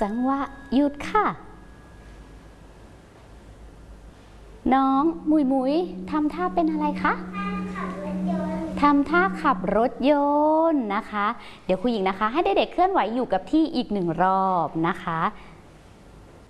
จังหวะหยุดค่ะน้องมุยมุยทำท่าเป็นอะไรคะทำท่าขับรถยนต์นะคะเดี๋ยวครูหญิงนะคะให้เด็กๆเคลื่อนไหวอยู่กับที่อีก1 รอบนะคะ